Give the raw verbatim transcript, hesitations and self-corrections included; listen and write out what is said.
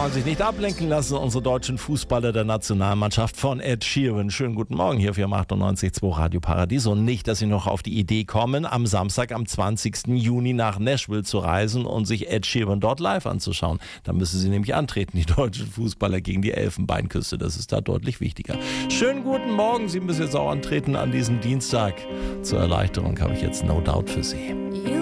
sollen sich nicht ablenken lassen, unsere deutschen Fußballer der Nationalmannschaft von Ed Sheeran. Schönen guten Morgen hier für achtundneunzig Komma zwei Radio Paradies. Und nicht, dass Sie noch auf die Idee kommen, am Samstag, am zwanzigsten Juni nach Nashville zu reisen und sich Ed Sheeran dort live anzuschauen. Da müssen Sie nämlich antreten, die deutschen Fußballer gegen die Elfenbeinküste. Das ist da deutlich wichtiger. Schönen guten Morgen. Sie müssen jetzt auch antreten an diesem Dienstag. Zur Erleichterung habe ich jetzt No Doubt für Sie.